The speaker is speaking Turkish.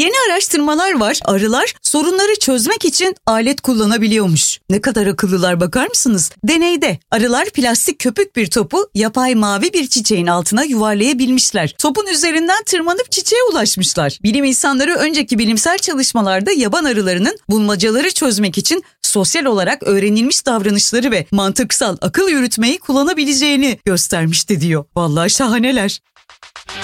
Yeni araştırmalar var. Arılar sorunları çözmek için alet kullanabiliyormuş. Ne kadar akıllılar bakar mısınız? Deneyde arılar plastik köpük bir topu yapay mavi bir çiçeğin altına yuvarlayabilmişler. Topun üzerinden tırmanıp çiçeğe ulaşmışlar. Bilim insanları önceki bilimsel çalışmalarda yaban arılarının bulmacaları çözmek için sosyal olarak öğrenilmiş davranışları ve mantıksal akıl yürütmeyi kullanabileceğini göstermişti diyor. Vallahi şahaneler.